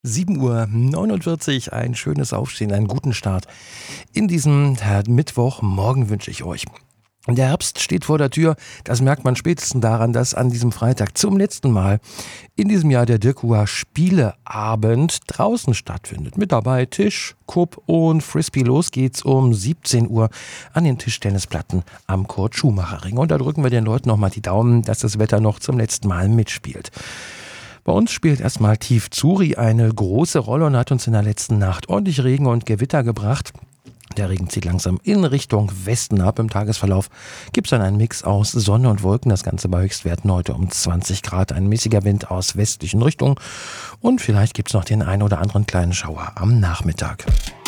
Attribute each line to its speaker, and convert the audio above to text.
Speaker 1: 7:49 Uhr, ein schönes Aufstehen, einen guten Start in diesem Mittwochmorgen wünsche ich euch. Der Herbst steht vor der Tür, das merkt man spätestens daran, dass an diesem Freitag zum letzten Mal in diesem Jahr der Dirkua Spieleabend draußen stattfindet. Mit dabei Tisch, Kupp und Frisbee. Los geht's um 17 Uhr an den Tischtennisplatten am Kurt-Schumacher-Ring. Und da drücken wir den Leuten nochmal die Daumen, dass das Wetter noch zum letzten Mal mitspielt. Bei uns spielt erstmal Tief Zuri eine große Rolle und hat uns in der letzten Nacht ordentlich Regen und Gewitter gebracht. Der Regen zieht langsam in Richtung Westen ab. Im Tagesverlauf gibt es dann einen Mix aus Sonne und Wolken. Das Ganze bei Höchstwerten heute um 20 Grad. Ein mäßiger Wind aus westlichen Richtungen. Und vielleicht gibt es noch den einen oder anderen kleinen Schauer am Nachmittag.